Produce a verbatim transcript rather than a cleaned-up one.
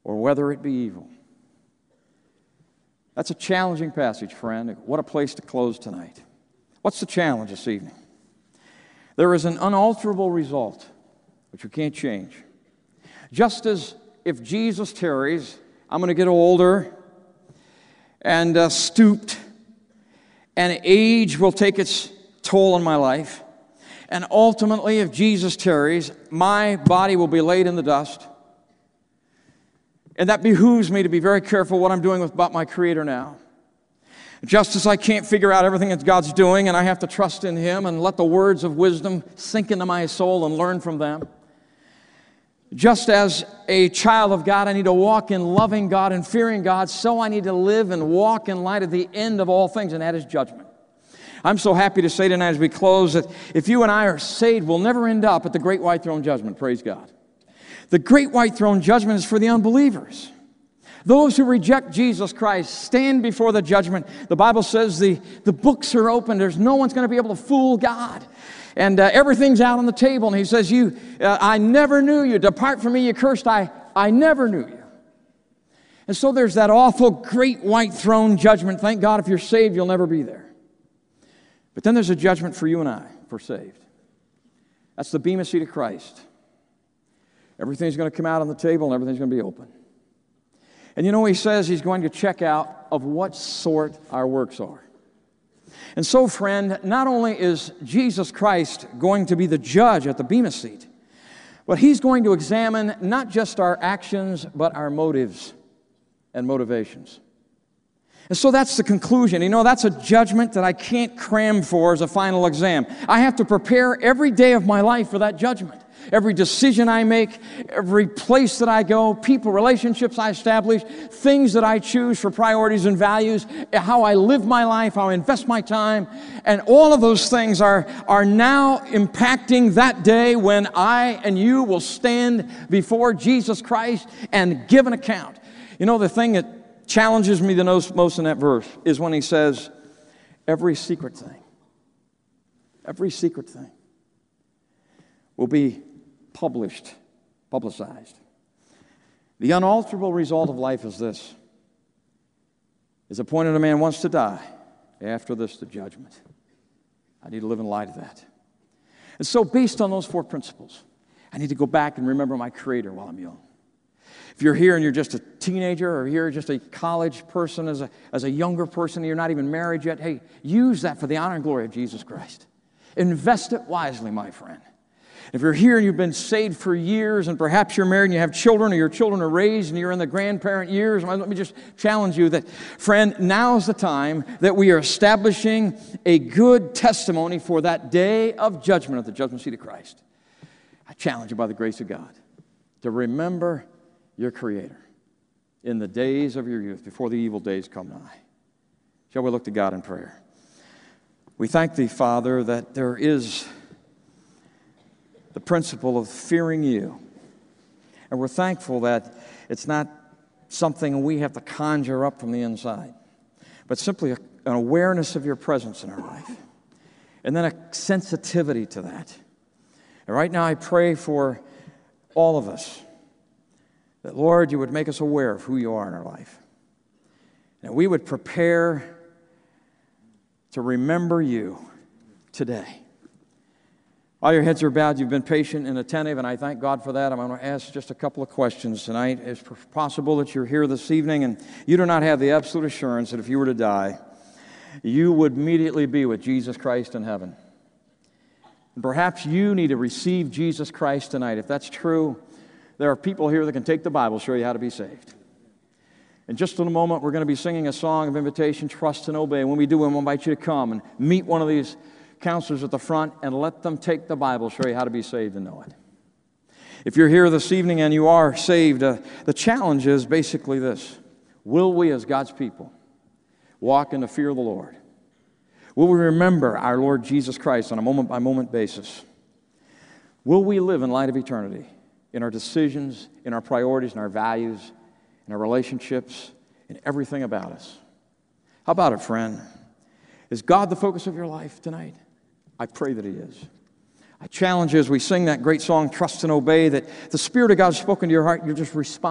or whether it be evil. That's a challenging passage, friend. What a place to close tonight. What's the challenge this evening? There is an unalterable result, which we can't change. Just as if Jesus tarries, I'm going to get older and uh, stooped, and age will take its toll on my life. And ultimately, if Jesus tarries, my body will be laid in the dust. And that behooves me to be very careful what I'm doing with, about my Creator now. Just as I can't figure out everything that God's doing, and I have to trust in Him and let the words of wisdom sink into my soul and learn from them. Just as a child of God, I need to walk in loving God and fearing God, so I need to live and walk in light of the end of all things, and that is judgment. I'm so happy to say tonight as we close that if you and I are saved, we'll never end up at the great white throne judgment. Praise God. The great white throne judgment is for the unbelievers. Those who reject Jesus Christ stand before the judgment. The Bible says the, the books are open. There's no one's going to be able to fool God. And uh, everything's out on the table. And He says, "You, uh, I never knew you. Depart from me, you cursed. I, I never knew you." And so there's that awful great white throne judgment. Thank God if you're saved, you'll never be there. But then there's a judgment for you and I, if we're saved. That's the bema seat of Christ. Everything's going to come out on the table and everything's going to be open. And you know, He says He's going to check out of what sort our works are. And so, friend, not only is Jesus Christ going to be the judge at the bema seat, but He's going to examine not just our actions, but our motives and motivations. And so that's the conclusion. You know, that's a judgment that I can't cram for as a final exam. I have to prepare every day of my life for that judgment. Every decision I make, every place that I go, people, relationships I establish, things that I choose for priorities and values, how I live my life, how I invest my time, and all of those things are, are now impacting that day when I and you will stand before Jesus Christ and give an account. You know, the thing that challenges me the most, most in that verse is when He says, every secret thing, every secret thing will be published, publicized. The unalterable result of life is this: is appointed a man wants to die. After this, the judgment. I need to live in light of that. And so, based on those four principles, I need to go back and remember my Creator while I'm young. If you're here and you're just a teenager, or you're just a college person, as a, as a younger person, and you're not even married yet, hey, use that for the honor and glory of Jesus Christ. Invest it wisely, my friend. If you're here and you've been saved for years, and perhaps you're married and you have children, or your children are raised and you're in the grandparent years, let me just challenge you that, friend, now's the time that we are establishing a good testimony for that day of judgment at the judgment seat of Christ. I challenge you by the grace of God to remember your Creator in the days of your youth, before the evil days come nigh. Shall we look to God in prayer? We thank Thee, Father, that there is the principle of fearing You. And we're thankful that it's not something we have to conjure up from the inside, but simply a, an awareness of Your presence in our life, and then a sensitivity to that. And right now I pray for all of us that, Lord, You would make us aware of who You are in our life, and we would prepare to remember You today. While your heads are bowed, you've been patient and attentive, and I thank God for that. I'm going to ask just a couple of questions tonight. It's possible that you're here this evening and you do not have the absolute assurance that if you were to die, you would immediately be with Jesus Christ in heaven. And perhaps you need to receive Jesus Christ tonight. If that's true, there are people here that can take the Bible, show you how to be saved. In just in a moment, we're going to be singing a song of invitation, Trust and Obey. And when we do, we'll invite you to come and meet one of these counselors at the front and let them take the Bible, show you how to be saved and know it. If you're here this evening and you are saved, uh, the challenge is basically this: will we, as God's people, walk in the fear of the Lord? Will we remember our Lord Jesus Christ on a moment-by-moment basis? Will we live in light of eternity in our decisions, in our priorities, in our values, in our relationships, in everything about us? How about it, friend? Is God the focus of your life tonight? I pray that He is. I challenge you as we sing that great song, Trust and Obey, that the Spirit of God has spoken to your heart, you just respond.